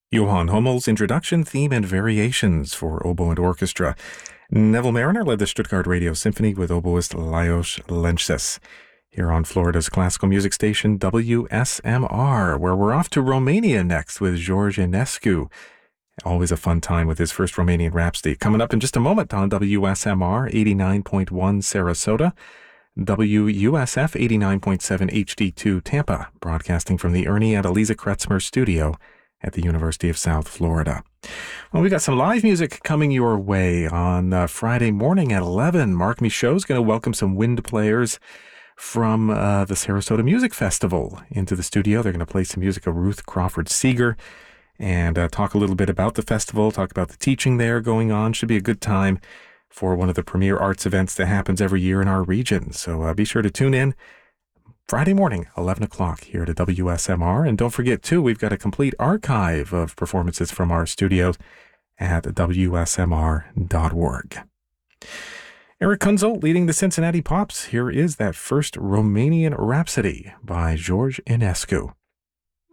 Johann Hummel's Introduction, Theme, and Variations for Oboe and Orchestra. Neville Mariner led the Stuttgart Radio Symphony with oboist Lajos Lenčes. Here on Florida's classical music station, WSMR, where we're off to Romania next with George Enescu. Always a fun time with his first Romanian Rhapsody. Coming up in just a moment on WSMR 89.1 Sarasota, WUSF 89.7 HD2 Tampa, broadcasting from the Ernie and Eliza Kretzmer studio at the University of South Florida. Well, we got some live music coming your way on Friday morning at 11. Mark Michaud is going to welcome some wind players from the Sarasota Music Festival into the studio. They're going to play some music of Ruth Crawford Seeger and talk a little bit about the festival, talk about the teaching there going on. Should be a good time for one of the premier arts events that happens every year in our region. So be sure to tune in Friday morning, 11 o'clock here at WSMR. And don't forget, too, we've got a complete archive of performances from our studios at WSMR.org. Eric Kunzel leading the Cincinnati Pops. Here is that first Romanian Rhapsody by George Enescu.